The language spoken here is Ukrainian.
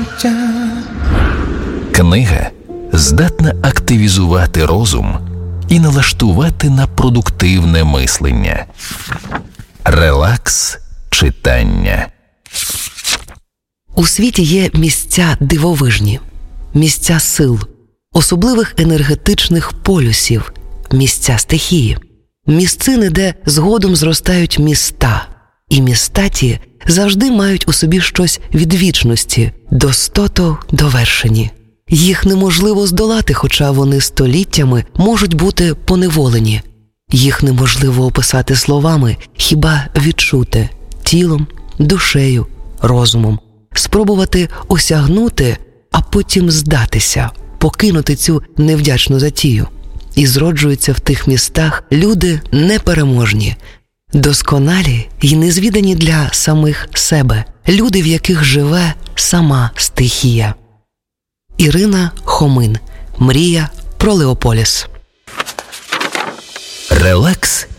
Книга здатна активізувати розум і налаштувати на продуктивне мислення. Релакс читання. У світі є місця дивовижні, місця сил, особливих енергетичних полюсів, місця стихії, місцини, де згодом зростають міста, і міста ті завжди мають у собі щось від вічності, достото довершені. Їх неможливо здолати, хоча вони століттями можуть бути поневолені. Їх неможливо описати словами, хіба відчути тілом, душею, розумом, спробувати осягнути, а потім здатися, покинути цю невдячну затію. І зроджуються в тих містах люди непереможні, досконалі й незвідані для самих себе, люди, в яких живе сама стихія. Ірина Хомин. Мрія про Леополіс. Релакс